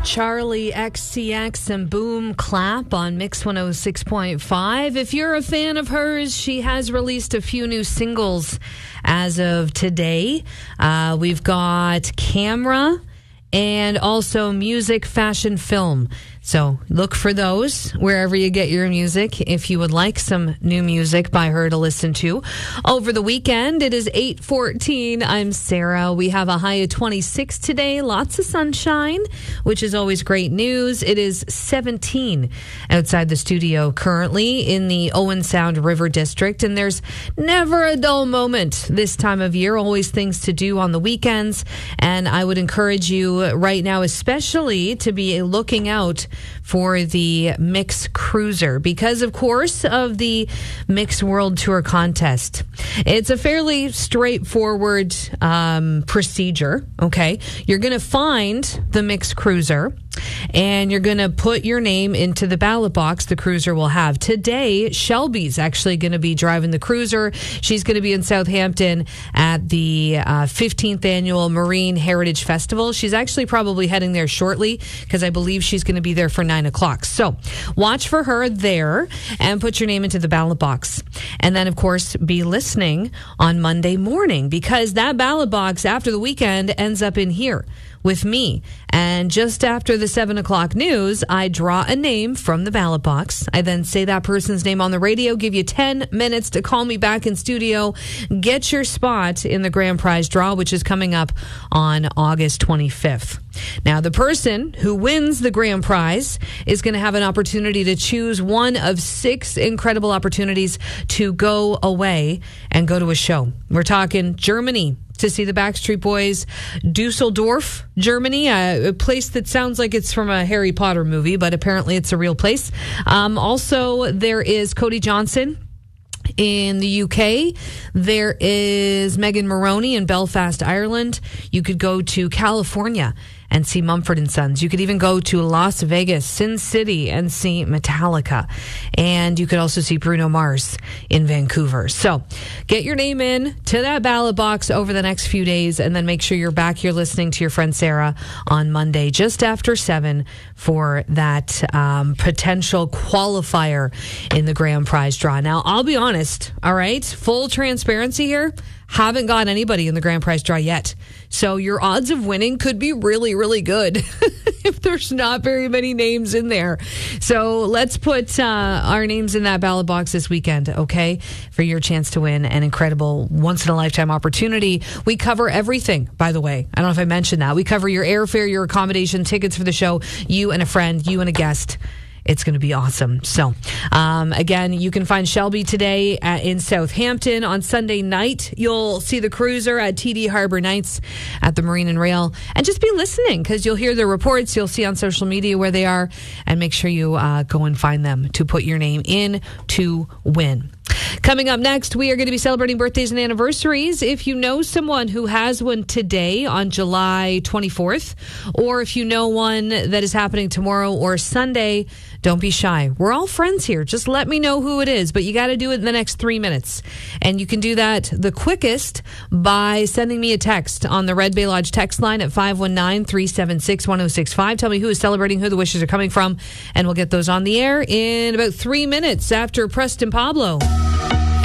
Charlie XCX and Boom Clap on Mix 106.5. If you're a fan of hers, she has released a few new singles as of today. We've got Camera and also Music, Fashion, Film. So look for those wherever you get your music if you would like some new music by her to listen to. Over the weekend, it is 8:14. I'm Sarah. We have a high of 26 today. Lots of sunshine, which is always great news. It is 17 outside the studio currently in the Owen Sound River District. And there's never a dull moment this time of year. Always things to do on the weekends. And I would encourage you right now especially to be looking out for the Mix Cruiser because, of course, of the Mix World Tour contest. It's a fairly straightforward procedure, okay? You're going to find the Mix Cruiser and you're going to put your name into the ballot box the cruiser will have. Today, Shelby's actually going to be driving the cruiser. She's going to be in Southampton at the 15th Annual Marine Heritage Festival. She's actually probably heading there shortly because I believe she's going to be there for 9 o'clock. So watch for her there and put your name into the ballot box. And then, of course, be listening on Monday morning because that ballot box after the weekend ends up in here with me. And just after the 7 o'clock news, I draw a name from the ballot box. I then say that person's name on the radio, give you 10 minutes to call me back in studio, get your spot in the grand prize draw, which is coming up on August 25th. Now, the person who wins the grand prize is going to have an opportunity to choose one of 6 incredible opportunities to go away and go to a show. We're talking Germany to see the Backstreet Boys, Dusseldorf, Germany, a place that sounds like it's from a Harry Potter movie, but apparently it's a real place. Also, there is Cody Johnson in the UK. There is Megan Moroney in Belfast, Ireland. You could go to California and see Mumford & Sons. You could even go to Las Vegas, Sin City, and see Metallica. And you could also see Bruno Mars in Vancouver. So get your name in to that ballot box over the next few days, and then make sure you're back here listening to your friend Sarah on Monday, just after 7, for that potential qualifier in the grand prize draw. Now, I'll be honest, all right? Full transparency here. Haven't got anybody in the grand prize draw yet. So your odds of winning could be really, really good if there's not very many names in there. So let's put our names in that ballot box this weekend, okay? For your chance to win an incredible once-in-a-lifetime opportunity. We cover everything, by the way. I don't know if I mentioned that. We cover your airfare, your accommodation, tickets for the show, you and a friend, you and a guest. It's going to be awesome. So, again, you can find Shelby today in Southampton. On Sunday night, you'll see the cruiser at TD Harbour Nights at the Marine and Rail. And just be listening because you'll hear the reports. You'll see on social media where they are. And make sure you go and find them to put your name in to win. Coming up next, we are going to be celebrating birthdays and anniversaries. If you know someone who has one today on July 24th, or if you know one that is happening tomorrow or Sunday, don't be shy. We're all friends here. Just let me know who it is, but you got to do it in the next 3 minutes. And you can do that the quickest by sending me a text on the Red Bay Lodge text line at 519-376-1065. Tell me who is celebrating, who the wishes are coming from, and we'll get those on the air in about 3 minutes after Preston Pablo.